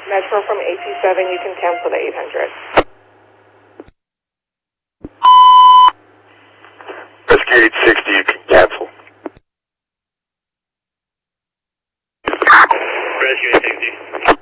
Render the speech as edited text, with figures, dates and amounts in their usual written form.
Metro from 827, you can cancel the 800. Rescue 860, you can cancel. Rescue 860.